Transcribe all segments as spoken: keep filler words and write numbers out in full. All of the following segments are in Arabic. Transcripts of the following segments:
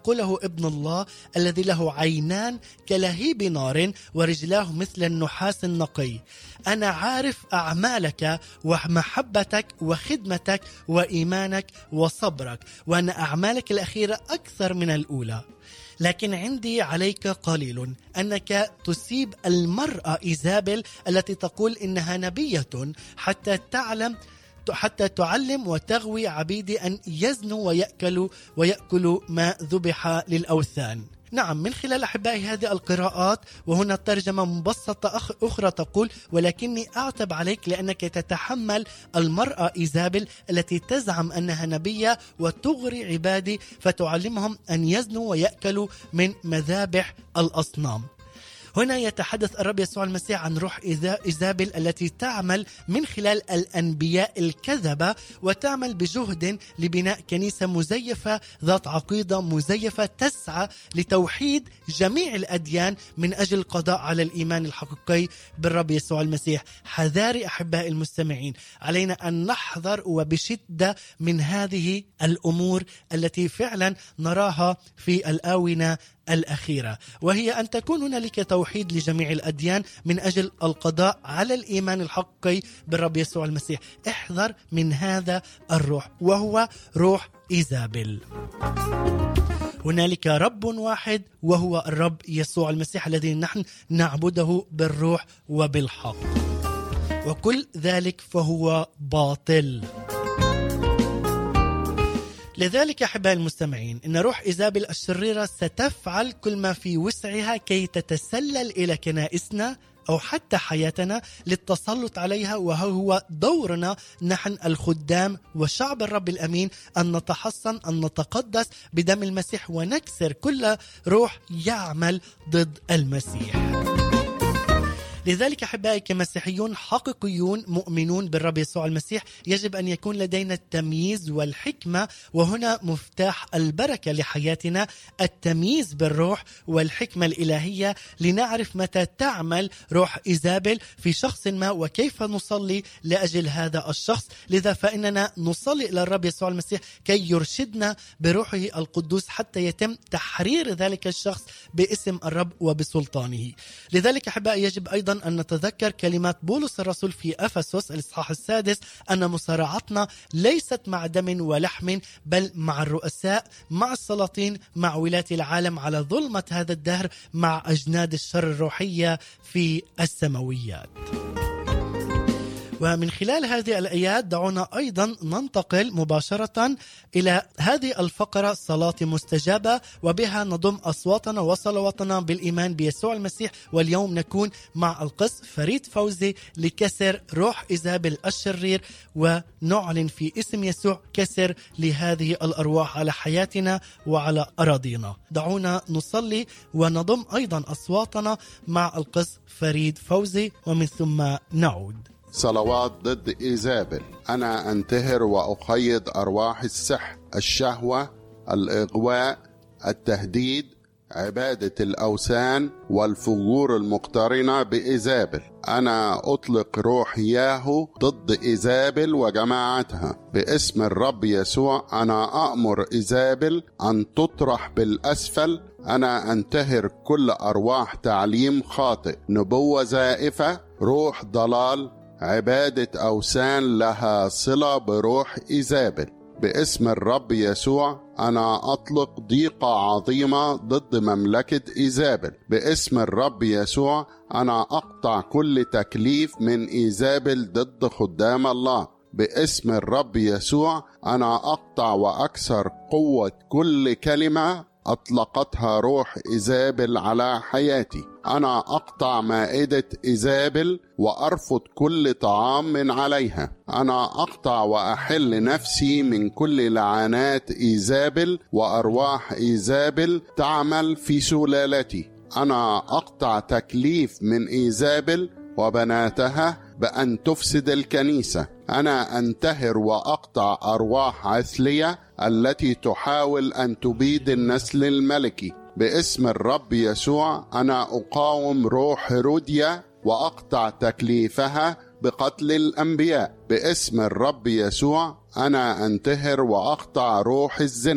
يقوله ابن الله الذي له عينان كلهيب نار ورجلاه مثل النحاس النقي. أنا عارف أعمالك ومحبتك وخدمتك وإيمانك وصبرك، وأن أعمالك الأخيرة أكثر من الأولى. لكن عندي عليك قليل، أنك تسيب المرأة إيزابل التي تقول إنها نبية حتى تعلم حتى تعلم وتغوي عبيدي أن يزنوا ويأكلوا ويأكلوا ما ذبح للأوثان. نعم، من خلال أحبائي هذه القراءات، وهنا ترجمة مبسطة أخرى تقول: ولكني أعتب عليك لأنك تتحمل المرأة إيزابل التي تزعم أنها نبية وتغري عبادي فتعلمهم أن يزنوا ويأكلوا من مذابح الأصنام. هنا يتحدث الرب يسوع المسيح عن روح إيزابل التي تعمل من خلال الأنبياء الكذبة، وتعمل بجهد لبناء كنيسة مزيفة ذات عقيدة مزيفة تسعى لتوحيد جميع الأديان من أجل القضاء على الإيمان الحقيقي بالرب يسوع المسيح. حذاري أحباء المستمعين، علينا أن نحذر وبشدة من هذه الأمور التي فعلا نراها في الآونة الأخيرة، وهي أن تكون هنالك توحيد لجميع الأديان من أجل القضاء على الإيمان الحقيقي بالرب يسوع المسيح. احذر من هذا الروح، وهو روح إيزابل. هنالك رب واحد، وهو الرب يسوع المسيح الذي نحن نعبده بالروح وبالحق، وكل ذلك فهو باطل. لذلك أحبائي المستمعين، إن روح إيزابل الشريرة ستفعل كل ما في وسعها كي تتسلل إلى كنائسنا أو حتى حياتنا للتسلط عليها، وهو دورنا نحن الخدام وشعب الرب الأمين أن نتحصن، أن نتقدس بدم المسيح، ونكسر كل روح يعمل ضد المسيح. لذلك أحبائي كمسيحيون حقيقيون مؤمنون بالرب يسوع المسيح، يجب أن يكون لدينا التمييز والحكمة، وهنا مفتاح البركة لحياتنا، التمييز بالروح والحكمة الإلهية، لنعرف متى تعمل روح إيزابل في شخص ما وكيف نصلي لأجل هذا الشخص. لذا فإننا نصلي إلى الرب يسوع المسيح كي يرشدنا بروحه القدوس حتى يتم تحرير ذلك الشخص باسم الرب وبسلطانه. لذلك أحبائي يجب أيضا أن نتذكر كلمات بولس الرسول في أفسس الإصحاح السادس، أن مصارعتنا ليست مع دم ولحم بل مع الرؤساء، مع السلاطين، مع ولاة العالم على ظلمة هذا الدهر، مع أجناد الشر الروحية في السماويات. ومن خلال هذه الآيات دعونا أيضا ننتقل مباشرة إلى هذه الفقرة، صلاة مستجابة، وبها نضم أصواتنا وصلواتنا بالإيمان بيسوع المسيح. واليوم نكون مع القس فريد فوزي لكسر روح إيزابل الشرير، ونعلن في اسم يسوع كسر لهذه الأرواح على حياتنا وعلى أراضينا. دعونا نصلي ونضم أيضا أصواتنا مع القس فريد فوزي، ومن ثم نعود. صلوات ضد إيزابل. أنا أنتهر وأقيد أرواح السحر، الشهوة، الإغواء، التهديد، عبادة الأوثان والفجور المقترنة بإيزابل. أنا أطلق روح ياهو ضد إيزابل وجماعتها باسم الرب يسوع. أنا أأمر إيزابل أن تطرح بالأسفل. أنا أنتهر كل أرواح تعليم خاطئ، نبوة زائفة، روح ضلال، عبادة أوثان لها صلة بروح إيزابل. باسم الرب يسوع أنا أطلق ضيقة عظيمة ضد مملكة إيزابل. باسم الرب يسوع أنا أقطع كل تكليف من إيزابل ضد خدام الله. باسم الرب يسوع أنا أقطع وأكسر قوة كل كلمة أطلقتها روح إيزابل على حياتي. أنا أقطع مائدة إيزابل وأرفض كل طعام من عليها. أنا أقطع وأحل نفسي من كل لعنات إيزابل وأرواح إيزابل تعمل في سلالتي. أنا أقطع تكليف من إيزابل وبناتها بأن تفسد الكنيسة. أنا أنتهر وأقطع أرواح عثلية التي تحاول أن تبيد النسل الملكي. باسم الرب يسوع أنا أقاوم روح هيروديا وأقطع تكليفها بقتل الأنبياء. باسم الرب يسوع أنا أنتهر وأقطع روح الزنا.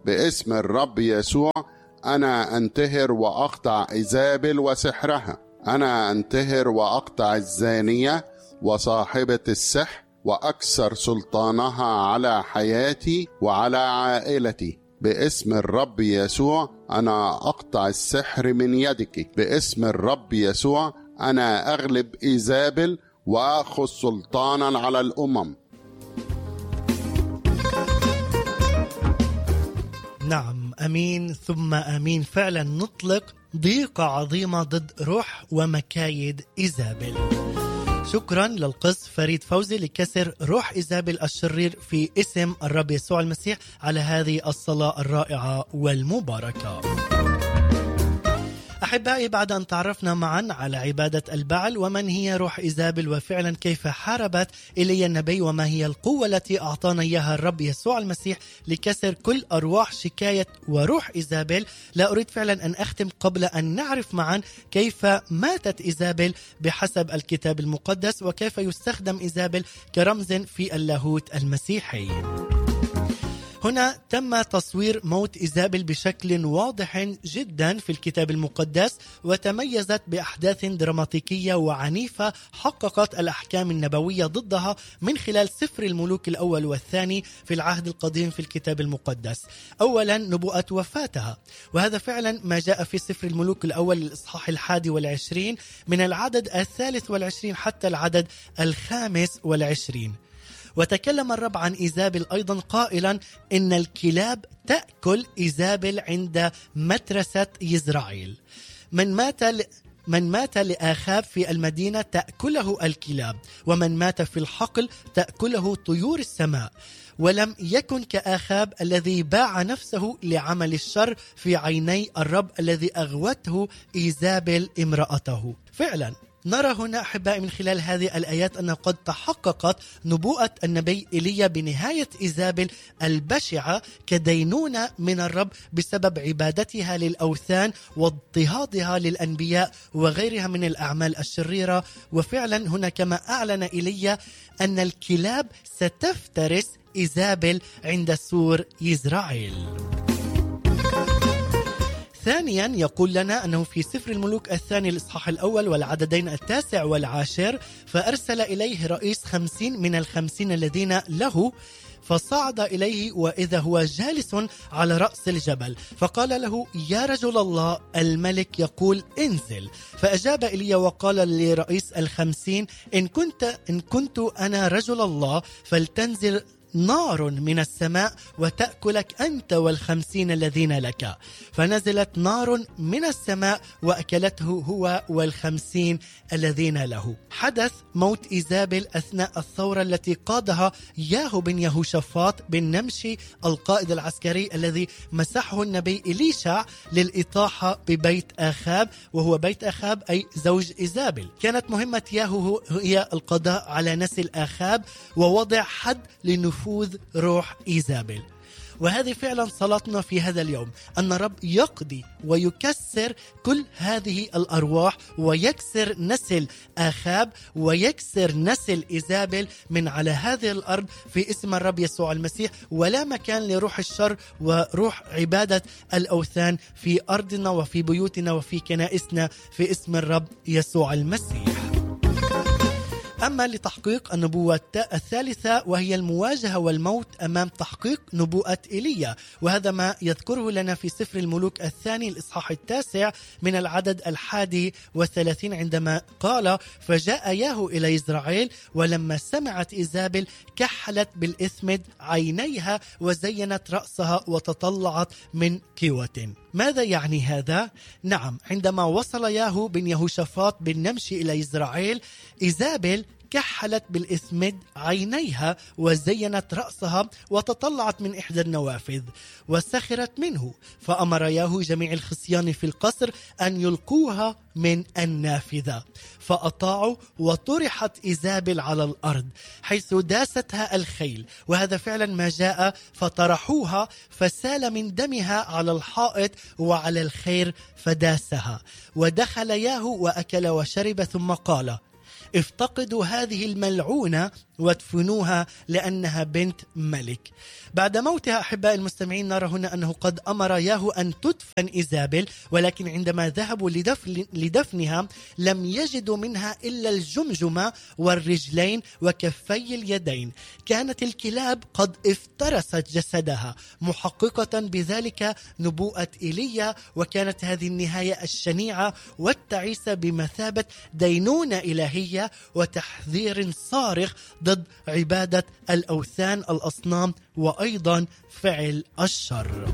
باسم الرب يسوع أنا أنتهر وأقطع إيزابل وسحرها. أنا أنتهر وأقطع الزانية وصاحبة السحر وأكسر سلطانها على حياتي وعلى عائلتي. باسم الرب يسوع أنا أقطع السحر من يدك. باسم الرب يسوع أنا أغلب إيزابل وأخذ سلطانا على الأمم. نعم، أمين ثم أمين. فعلا نطلق ضيقة عظيمة ضد روح ومكايد إيزابل. شكرا للقس فريد فوزي لكسر روح إيزابل الشرير في اسم الرب يسوع المسيح على هذه الصلاة الرائعة والمباركة. أحبائي، بعد أن تعرفنا معا على عبادة البعل ومن هي روح إيزابل وفعلا كيف حاربت إلي النبي وما هي القوة التي أعطانا إياها الرب يسوع المسيح لكسر كل أرواح شكاية وروح إيزابل، لا أريد فعلا أن أختم قبل أن نعرف معا كيف ماتت إيزابل بحسب الكتاب المقدس وكيف يستخدم إيزابل كرمز في اللاهوت المسيحي. هنا تم تصوير موت إيزابل بشكل واضح جدا في الكتاب المقدس، وتميزت بأحداث دراماتيكية وعنيفة حققت الأحكام النبوية ضدها من خلال سفر الملوك الأول والثاني في العهد القديم في الكتاب المقدس. أولا نبوءة وفاتها، وهذا فعلا ما جاء في سفر الملوك الأول الإصحاح الحادي والعشرين من العدد الثالث والعشرين حتى العدد الخامس والعشرين. وتكلم الرب عن إيزابل أيضا قائلا إن الكلاب تأكل إيزابل عند مترسة يزرعيل. من مات ل... من مات لآخاب في المدينة تأكله الكلاب، ومن مات في الحقل تأكله طيور السماء. ولم يكن كآخاب الذي باع نفسه لعمل الشر في عيني الرب الذي أغوته إيزابل امرأته. فعلا نرى هنا أحبائي من خلال هذه الآيات أنه قد تحققت نبوءة النبي إيليا بنهاية إيزابل البشعة كدينونة من الرب بسبب عبادتها للأوثان واضطهادها للأنبياء وغيرها من الأعمال الشريرة. وفعلا هنا كما أعلن إيليا أن الكلاب ستفترس إيزابل عند سور يزرعيل. ثانيا يقول لنا أنه في سفر الملوك الثاني الإصحاح الأول والعددين التاسع والعاشر، فأرسل إليه رئيس خمسين من الخمسين الذين له، فصعد إليه وإذا هو جالس على رأس الجبل، فقال له: يا رجل الله، الملك يقول انزل. فأجاب إلي وقال لرئيس الخمسين: إن كنت, إن كنت أنا رجل الله فلتنزل نار من السماء وتأكلك أنت والخمسين الذين لك. فنزلت نار من السماء وأكلته هو والخمسين الذين له. حدث موت إيزابل أثناء الثورة التي قادها ياهو بن يهوشافاط بن نمشي القائد العسكري الذي مسحه النبي إليشع للإطاحة ببيت آخاب، وهو بيت آخاب أي زوج إيزابل. كانت مهمة ياهو هي القضاء على نسل آخاب ووضع حد لنفوذ روح إيزابل. وهذه فعلا صلاتنا في هذا اليوم، أن الرب يقضي ويكسر كل هذه الأرواح ويكسر نسل آخاب ويكسر نسل إيزابل من على هذه الأرض في اسم الرب يسوع المسيح. ولا مكان لروح الشر وروح عبادة الأوثان في أرضنا وفي بيوتنا وفي كنائسنا في اسم الرب يسوع المسيح. أما لتحقيق النبوة الثالثة وهي المواجهة والموت أمام تحقيق نبوءة إيليا، وهذا ما يذكره لنا في سفر الملوك الثاني الإصحاح التاسع من العدد الحادي والثلاثين عندما قال: فجاء ياهو إلى إسرائيل ولما سمعت إيزابل كحلت بالإثمد عينيها وزينت رأسها وتطلعت من كيوة. ماذا يعني هذا؟ نعم، عندما وصل ياهو بن يهوشافاط بن نمشي إلى إسرائيل، إيزابل كحلت بالإثمد عينيها وزينت رأسها وتطلعت من إحدى النوافذ وسخرت منه، فأمر ياهو جميع الخصيان في القصر أن يلقوها من النافذة، فأطاعوا وطرحت إيزابل على الأرض حيث داستها الخيل، وهذا فعلا ما جاء، فطرحوها فسال من دمها على الحائط وعلى الخير فداسها. ودخل ياهو وأكل وشرب ثم قال: افتقدوا هذه الملعونة وادفنوها لأنها بنت ملك. بعد موتها أحباء المستمعين نرى هنا أنه قد أمر ياهو أن تدفن إيزابل، ولكن عندما ذهبوا لدفن لدفنها لم يجدوا منها إلا الجمجمة والرجلين وكفي اليدين. كانت الكلاب قد افترست جسدها محققة بذلك نبوءة إيليا، وكانت هذه النهاية الشنيعة والتعيسة بمثابة دينونة إلهية وتحذير صارخ ضد عبادة الأوثان الأصنام وأيضا فعل الشر.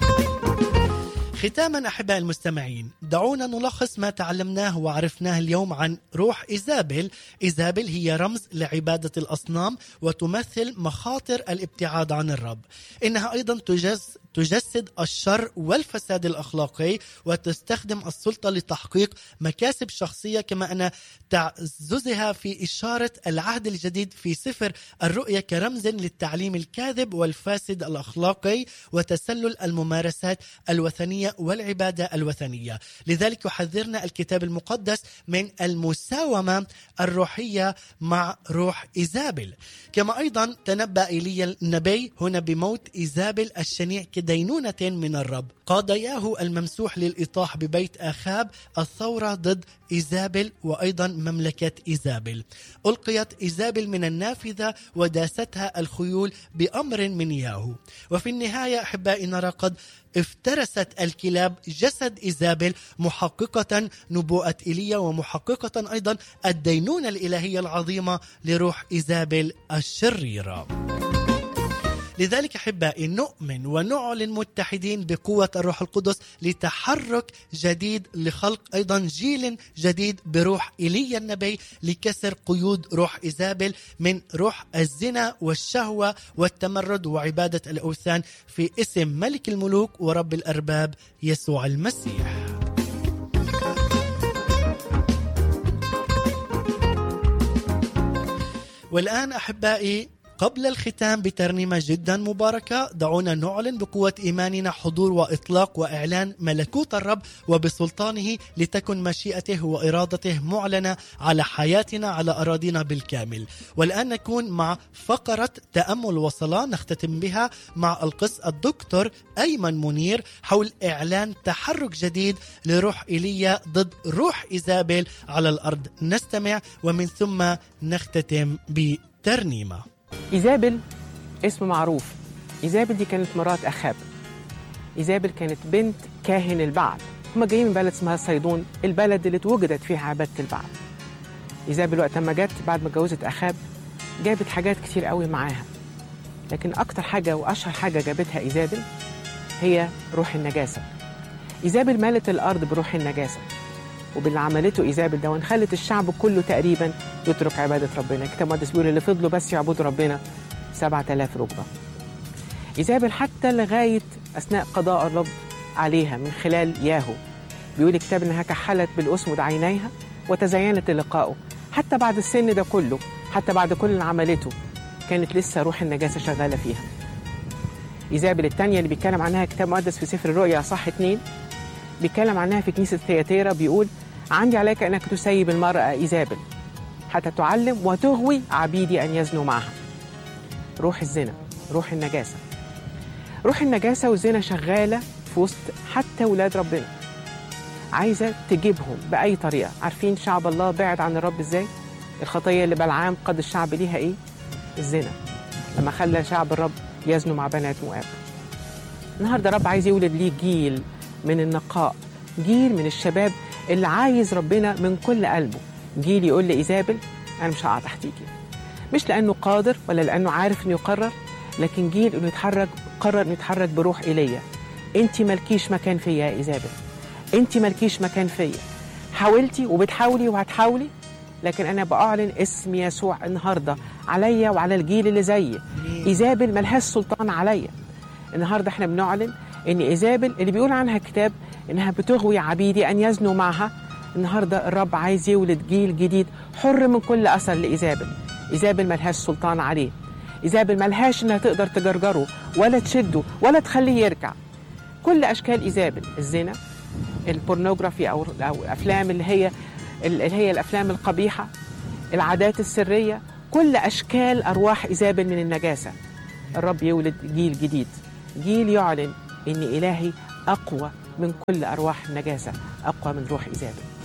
ختاما أحباء المستمعين، دعونا نلخص ما تعلمناه وعرفناه اليوم عن روح إيزابل. إيزابل هي رمز لعبادة الأصنام وتمثل مخاطر الابتعاد عن الرب. إنها أيضا تجس تجسد الشر والفساد الأخلاقي وتستخدم السلطة لتحقيق مكاسب شخصية، كما أن تعززها في إشارة العهد الجديد في سفر الرؤيا كرمز للتعليم الكاذب والفاسد الأخلاقي وتسلل الممارسات الوثنية والعبادة الوثنية. لذلك يحذرنا الكتاب المقدس من المساومة الروحية مع روح إيزابل. كما أيضا تنبأ إيليا النبي هنا بموت إيزابل الشنيع كدينونة من الرب. قاد ياهو الممسوح للإطاح ببيت آخاب الثورة ضد إيزابل وأيضا مملكة إيزابل. ألقيت إيزابل من النافذة وداستها الخيول بأمر من ياهو. وفي النهاية أحبائي نرى قد افترست الكلاب جسد إيزابل محققة نبوءة إيليا ومحققة أيضا الدينونة الإلهية العظيمة لروح إيزابل الشريرة. لذلك أحبائي نؤمن ونعلن متحدين بقوة الروح القدس لتحرك جديد لخلق أيضا جيل جديد بروح إيليا النبي لكسر قيود روح إيزابل من روح الزنا والشهوة والتمرد وعبادة الأوثان في اسم ملك الملوك ورب الأرباب يسوع المسيح. والآن أحبائي قبل الختام بترنيمة جدا مباركة دعونا نعلن بقوة إيماننا حضور وإطلاق وإعلان ملكوت الرب وبسلطانه لتكن مشيئته وإرادته معلنة على حياتنا على أراضينا بالكامل. والآن نكون مع فقرة تأمل وصلاة نختتم بها مع القس الدكتور أيمن منير حول إعلان تحرك جديد لروح إيليا ضد روح إيزابل على الأرض. نستمع ومن ثم نختتم بترنيمة. إيزابل اسم معروف. إيزابل دي كانت مرات أخاب. إيزابل كانت بنت كاهن البعل. هم جايين من بلد اسمها صيدون، البلد اللي اتوجدت فيها عبادة البعل. إيزابل وقت ما جت بعد ما اتجوزت أخاب جابت حاجات كتير قوي معاها، لكن أكتر حاجة وأشهر حاجة جابتها إيزابل هي روح النجاسة. إيزابل مالت الأرض بروح النجاسة، وباللي عملته إيزابل ده خلت الشعب كله تقريبا يترك عبادة ربنا. الكتاب المقدس بيقول اللي فضلوا بس يعبدوا ربنا سبعة آلاف ركبة. إيزابل حتى لغاية أثناء قضاء الرب عليها من خلال ياهو بيقول الكتاب إنها كحلت بالأسمد عينيها وتزينت للقائه. حتى بعد السن ده كله، حتى بعد كل اللي عملته، كانت لسه روح النجاسة شغالة فيها. إيزابل الثانية اللي بيتكلم عنها الكتاب المقدس في سفر الرؤيا صح اتنين بيتكلم عنها في كنيسة ثياتيرا، بيقول عندي عليك أنك تسيب المرأة إيزابل حتى تعلم وتغوي عبيدي أن يزنوا معها. روح الزنا، روح النجاسة. روح النجاسة والزنا شغالة في وسط حتى ولاد ربنا، عايزة تجيبهم بأي طريقة. عارفين شعب الله بعد عن الرب إزاي؟ الخطية اللي بلعام قد الشعب ليها إيه؟ الزنا، لما خلى شعب الرب يزنوا مع بنات مؤاب. النهاردة الرب عايز يولد ليه جيل من النقاء، جيل من الشباب اللي عايز ربنا من كل قلبه. جيل يقول لإيزابل أنا مش هقع تحتيكي، مش لأنه قادر ولا لأنه عارف إنه يقرر، لكن جيل إنه يتحرك، قرر إنه يتحرك بروح إيليا. أنت مالكيش مكان فيا يا إيزابل، أنت مالكيش مكان فيا. حاولتي وبتحاولي وهتحاولي، لكن أنا بأعلن اسم يسوع النهاردة عليا وعلى الجيل اللي زيي. إيزابل ملهاش سلطان عليا. النهاردة احنا بنعلن إن إيزابل اللي بيقول عنها الكتاب إنها بتغوي عبيدي أن يزنوا معها، النهاردة الرب عايز يولد جيل جديد حر من كل أثر لإيزابل. إيزابل ملهاش سلطان عليه. إيزابل ملهاش إنها تقدر تجرجره ولا تشده ولا تخليه يركع. كل أشكال إيزابل، الزنا، البورنوغرافي أو الأفلام اللي هي اللي هي الأفلام القبيحة، العادات السرية، كل أشكال أرواح إيزابل من النجاسة. الرب يولد جيل جديد، جيل يعلن إن إلهي أقوى من كل أرواح النجاسة، أقوى من روح إيزابل.